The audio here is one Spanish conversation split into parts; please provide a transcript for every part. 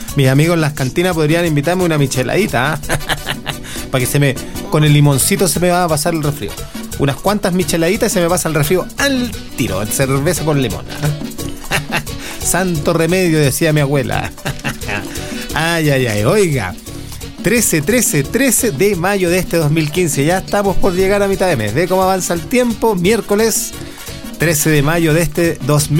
Mis amigos en las cantinas podrían invitarme una micheladita, ¿eh? Para que con el limoncito se me va a pasar el resfrío. Unas cuantas micheladitas y se me pasa el resfrío al tiro. Cerveza con limón, ¿eh? Santo remedio, decía mi abuela. Ay, oiga. 13 de mayo de este 2015. Ya estamos por llegar a mitad de mes. ¿Ve cómo avanza el tiempo? Miércoles 13 de mayo de este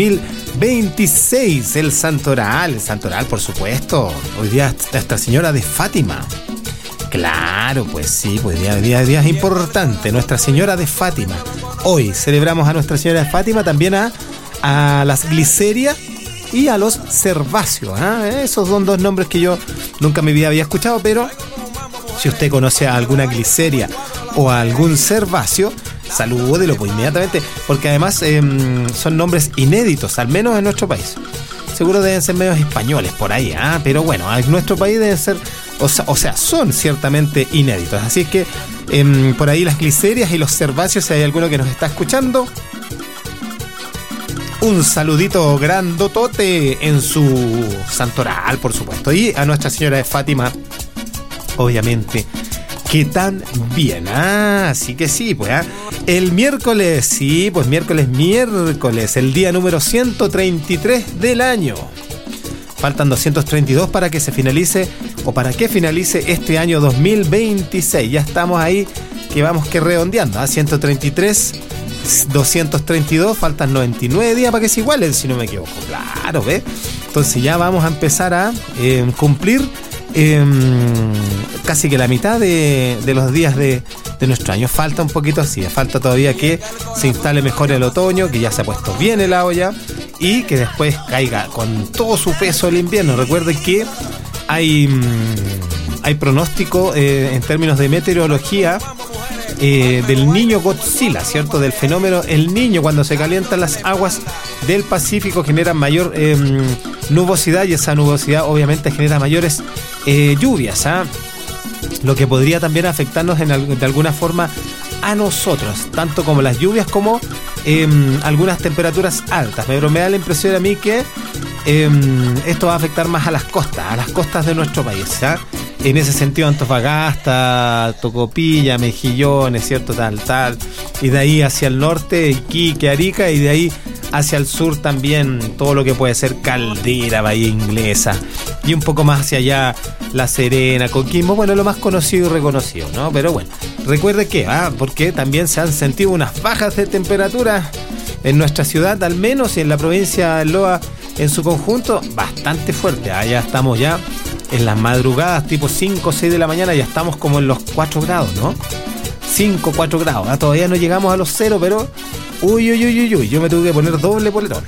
2026. El Santoral, por supuesto. Hoy día Nuestra Señora de Fátima. Claro, pues sí, pues día es importante. Nuestra Señora de Fátima. Hoy celebramos a Nuestra Señora de Fátima, también a las Glicerias y a los Servacios, ¿eh? Esos son dos nombres que yo nunca en mi vida había escuchado, pero si usted conoce a alguna Gliceria o a algún Servacio, salúdelo pues inmediatamente, porque además son nombres inéditos, al menos en nuestro país. Seguro deben ser medios españoles por ahí, pero bueno, en nuestro país deben ser, o sea, son ciertamente inéditos. Así que por ahí las Glicerias y los Servacios, si hay alguno que nos está escuchando, un saludito grandotote en su santoral, por supuesto. Y a Nuestra Señora de Fátima, obviamente, que tan bien. Así que sí, pues. El miércoles, sí, pues miércoles, el día número 133 del año. Faltan 232 para que se finalice, o para que finalice este año 2026. Ya estamos ahí, que vamos que redondeando, 133, 232, faltan 99 días para que se igualen, si no me equivoco. Claro, ¿ves? Entonces ya vamos a empezar a cumplir casi que la mitad de los días de nuestro año. Falta un poquito así, falta todavía que se instale mejor el otoño, que ya se ha puesto bien helado ya, y que después caiga con todo su peso el invierno. Recuerden que hay pronóstico en términos de meteorología del niño Godzilla, ¿cierto? Del fenómeno El Niño. Cuando se calientan las aguas del Pacífico generan mayor nubosidad, y esa nubosidad obviamente genera mayores lluvias, lo que podría también afectarnos de alguna forma a nosotros, tanto como las lluvias como algunas temperaturas altas. Pero me da la impresión a mí que esto va a afectar más a las costas de nuestro país, ¿ya? En ese sentido, Antofagasta, Tocopilla, Mejillones, ¿cierto? Tal. Y de ahí hacia el norte, Iquique, Arica, y de ahí hacia el sur también todo lo que puede ser Caldera, Bahía Inglesa, y un poco más hacia allá La Serena, Coquimbo, bueno, lo más conocido y reconocido, ¿no? Pero bueno, recuerde que, porque también se han sentido unas bajas de temperatura en nuestra ciudad, al menos, y en la provincia de Loa en su conjunto, bastante fuerte. Ya estamos ya en las madrugadas, tipo 5 o 6 de la mañana, ya estamos como en los 4 grados, ¿no? 5, 4 grados. Todavía no llegamos a los 0, pero uy, yo me tuve que poner doble polerón.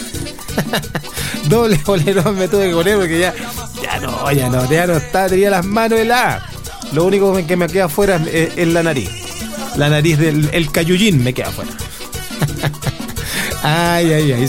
Doble polerón me tuve que poner porque ya no está, tenía las manos heladas. Lo único que me queda afuera es la nariz. La nariz del cayullín me queda afuera. Ay,